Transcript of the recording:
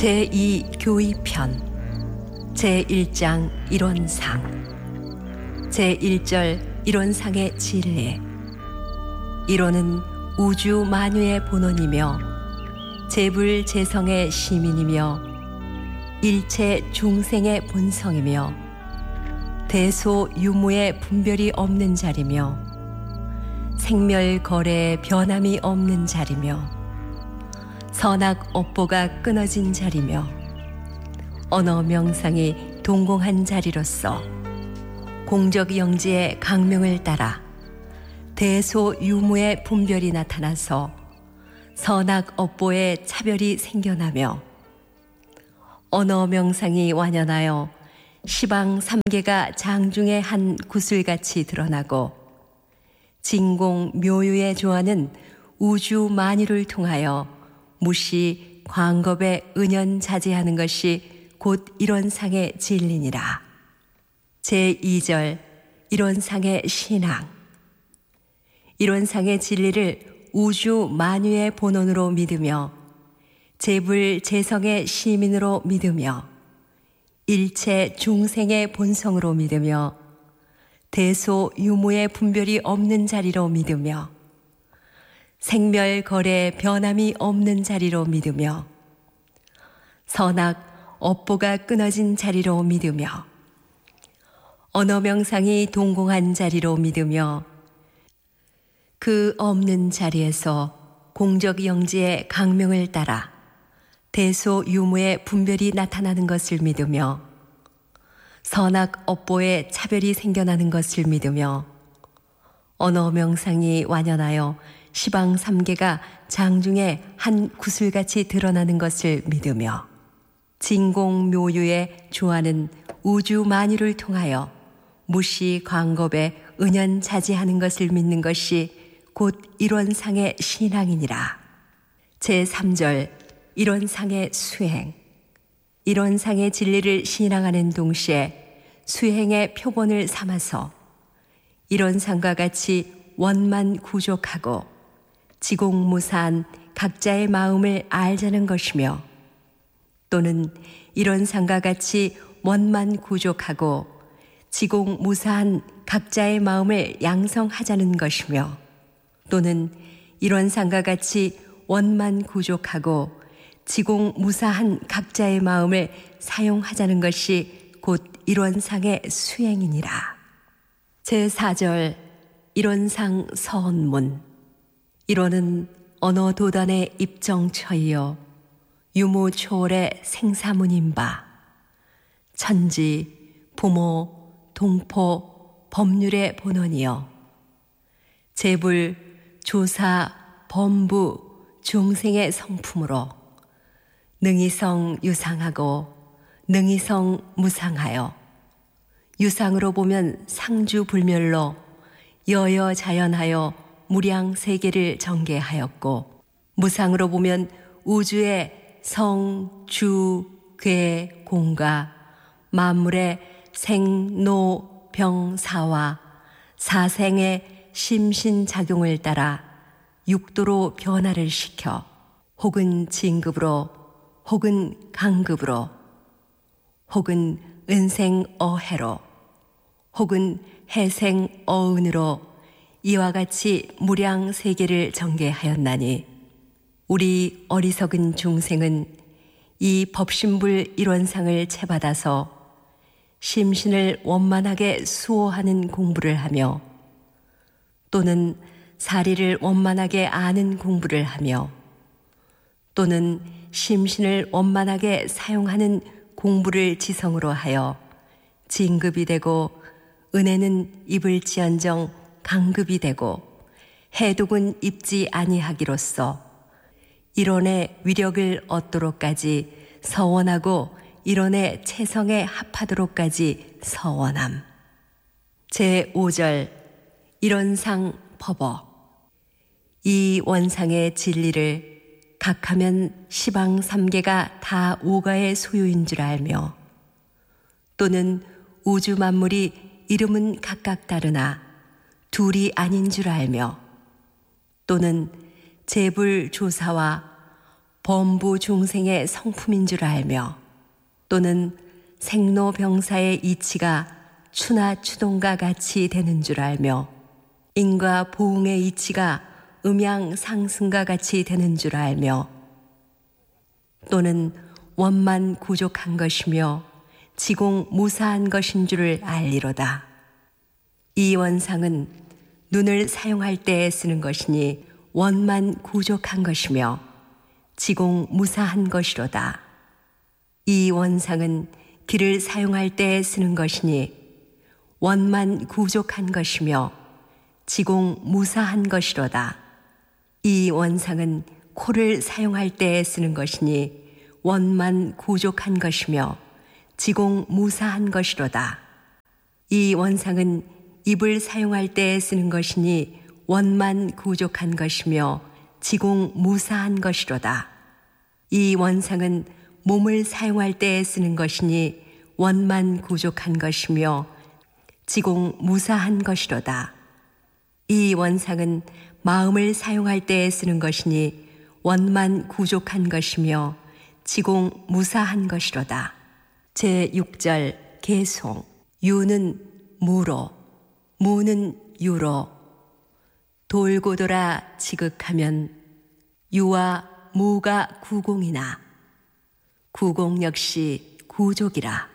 제2교의편 제1장 이론상 제1절 이론상의 진리. 이론은 우주 만유의 본원이며 재불재성의 시민이며 일체 중생의 본성이며 대소유무의 분별이 없는 자리며 생멸거래의 변함이 없는 자리며 선악업보가 끊어진 자리며 언어명상이 동공한 자리로서 공적영지의 강명을 따라 대소유무의 분별이 나타나서 선악업보의 차별이 생겨나며 언어명상이 완연하여 시방삼계가 장중의 한 구슬같이 드러나고 진공묘유에 조하는 우주 만유를 통하여 무시 광겁에 은연자제하는 것이 곧 이론상의 진리니라. 제2절 이론상의 신앙. 이론상의 진리를 우주 만유의 본원으로 믿으며 재불재성의 시민으로 믿으며 일체 중생의 본성으로 믿으며 대소유무의 분별이 없는 자리로 믿으며 생멸거래의 변함이 없는 자리로 믿으며 선악업보가 끊어진 자리로 믿으며 언어명상이 동공한 자리로 믿으며 그 없는 자리에서 공적영지의 강명을 따라 대소유무의 분별이 나타나는 것을 믿으며 선악업보의 차별이 생겨나는 것을 믿으며 언어명상이 완연하여 시방삼계가 장중에 한 구슬같이 드러나는 것을 믿으며 진공묘유에 조하는 우주 만유를 통하여 무시 광겁에 은연자제하는 것을 믿는 것이 곧 이론상의 신앙이니라. 제3절 이론상의 수행. 이론상의 진리를 신앙하는 동시에 수행의 표본을 삼아서 이론상과 같이 원만구족하고 지공무사한 각자의 마음을 알자는 것이며 또는 이론상과 같이 원만구족하고 지공무사한 각자의 마음을 양성하자는 것이며 또는 이론상과 같이 원만구족하고 지공무사한 각자의 마음을 사용하자는 것이 곧 이론상의 수행이니라. 제4절 이론상 서언문. 이론은 언어도단의 입정처이요 유무초월의 생사문인 바 천지, 부모, 동포, 법률의 본원이요 재불, 조사, 범부, 중생의 성품으로 능이성 유상하고 능이성 무상하여 유상으로 보면 상주불멸로 여여자연하여 무량세계를 전개하였고 무상으로 보면 우주의 성, 주, 괴, 공과 만물의 생, 노, 병, 사와 사생의 심신작용을 따라 육도로 변화를 시켜 혹은 진급으로 혹은 강급으로 혹은 은생어해로 혹은 해생어은으로 이와 같이 무량세계를 전개하였나니 우리 어리석은 중생은 이 법신불 이론상을 채받아서 심신을 원만하게 수호하는 공부를 하며 또는 사리를 원만하게 아는 공부를 하며 또는 심신을 원만하게 사용하는 공부를 지성으로 하여 진급이 되고 은혜는 입을지언정 강급이 되고 해독은 입지 아니하기로써 이론의 위력을 얻도록까지 서원하고 이론의 체성에 합하도록까지 서원함. 제5절 이론상 법어. 이 원상의 진리를 각하면 시방삼계가 다 오가의 소유인 줄 알며 또는 우주 만물이 이름은 각각 다르나 둘이 아닌 줄 알며 또는 재불조사와 범부 중생의 성품인 줄 알며 또는 생로병사의 이치가 추나 추동과 같이 되는 줄 알며 인과 보응의 이치가 음양 상승과 같이 되는 줄 알며 또는 원만 구족한 것이며 지공 무사한 것인 줄을 알리로다. 이 원상은 눈을 사용할 때에 쓰는 것이니 원만 구족한 것이며 지공 무사한 것이로다. 이 원상은 귀를 사용할 때에 쓰는 것이니 원만 구족한 것이며 지공 무사한 것이로다. 이 원상은 코를 사용할 때에 쓰는 것이니 원만 구족한 것이며 지공 무사한 것이로다. 이 원상은 입을 사용할 때에 쓰는 것이니 원만 구족한 것이며 지공 무사한 것이로다. 이 원상은 몸을 사용할 때에 쓰는 것이니 원만 구족한 것이며 지공 무사한 것이로다. 이 원상은 마음을 사용할 때에 쓰는 것이니 원만 구족한 것이며 지공 무사한 것이로다. 제6절 개송. 유는 무로, 무는 유로. 돌고 돌아 지극하면 유와 무가 구공이나 구공 역시 구족이라.